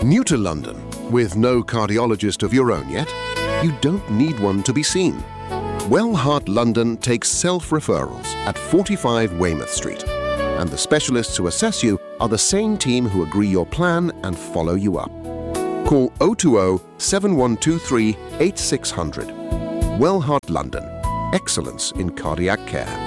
New to London, with no cardiologist of your own yet? You don't need one to be seen. Well Heart London takes self-referrals at 45 Weymouth Street, and the specialists who assess you are the same team who agree your plan and follow you up. Call 020 7123 8600. Well Heart London. Excellence in cardiac care.